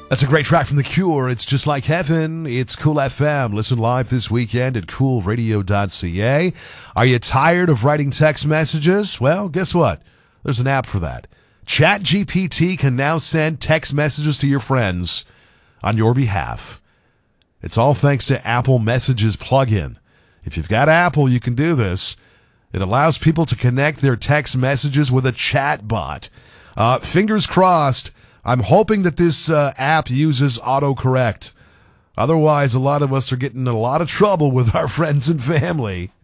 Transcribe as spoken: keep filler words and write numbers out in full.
That's a great track from The Cure. It's Just Like Heaven. It's Cool F M. Listen live this weekend at cool radio dot c a. Are you tired of writing text messages? Well, guess what? There's an app for that. ChatGPT can now send text messages to your friends on your behalf. It's all thanks to Apple Messages plugin. If you've got Apple, you can do this. It allows people to connect their text messages with a chat bot. Uh, fingers crossed. I'm hoping that this uh, app uses autocorrect. Otherwise, a lot of us are getting in a lot of trouble with our friends and family.